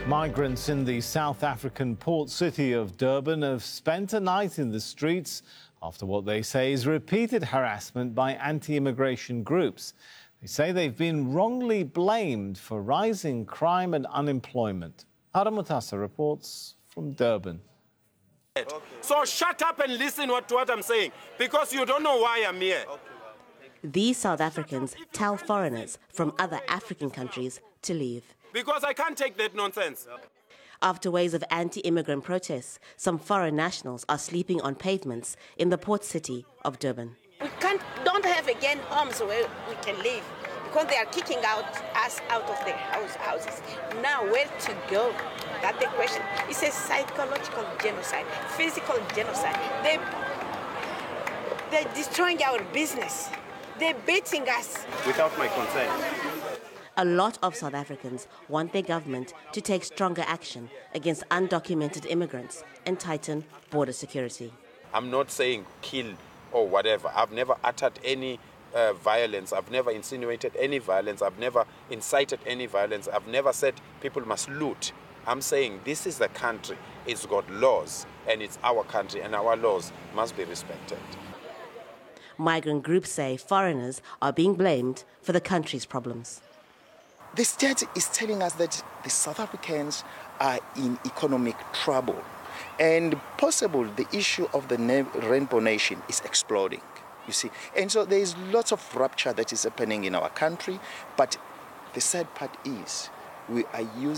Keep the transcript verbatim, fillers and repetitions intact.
Migrants in the South African port city of Durban have spent a night in the streets after what they say is repeated harassment by anti-immigration groups. They say they've been wrongly blamed for rising crime and unemployment. Hara Mutasa reports from Durban. Okay. So shut up and listen what, to what I'm saying, because you don't know why I'm here. Okay. These South Africans tell foreigners from other African countries to leave. Because I can't take that nonsense. After waves of anti-immigrant protests, some foreign nationals are sleeping on pavements in the port city of Durban. We can't, don't have again homes where we can live because they are kicking out us out of their house, houses. Now where to go? That's the question. It's a psychological genocide, physical genocide. They, they're destroying our business. They're beating us. Without my consent. A lot of South Africans want their government to take stronger action against undocumented immigrants and tighten border security. I'm not saying kill or whatever. I've never uttered any uh, violence. I've never insinuated any violence. I've never incited any violence. I've never said people must loot. I'm saying this is the country. It's got laws, and it's our country, and our laws must be respected. Migrant groups say foreigners are being blamed for the country's problems. The state is telling us that the South Africans are in economic trouble, and possible the issue of the Rainbow Nation is exploding, you see. And so there is lots of rupture that is happening in our country, but the sad part is we are using